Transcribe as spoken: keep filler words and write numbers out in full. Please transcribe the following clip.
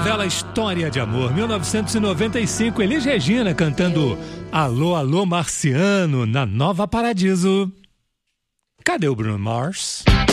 Novela História de Amor, mil novecentos e noventa e cinco, Elis Regina cantando Alô, Alô Marciano, na Nova Paradiso. Cadê o Bruno Mars?